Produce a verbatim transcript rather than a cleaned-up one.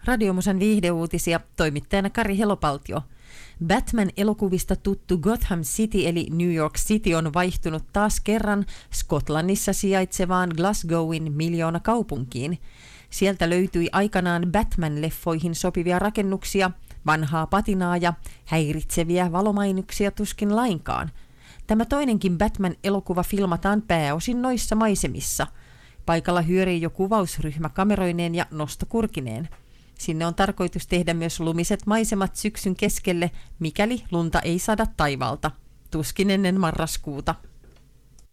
Radiomusan viihdeuutisia, toimittajana Kari Helopaltio. Batman-elokuvista tuttu Gotham City eli New York City on vaihtunut taas kerran Skotlannissa sijaitsevaan Glasgowin miljoona kaupunkiin. Sieltä löytyi aikanaan Batman-leffoihin sopivia rakennuksia, vanhaa patinaa ja häiritseviä valomainoksia tuskin lainkaan. Tämä toinenkin Batman-elokuva filmataan pääosin noissa maisemissa. Paikalla hyörii jo kuvausryhmä kameroineen ja nostokurkineen. Sinne on tarkoitus tehdä myös lumiset maisemat syksyn keskelle, mikäli lunta ei sada taivaalta. Tuskin ennen marraskuuta.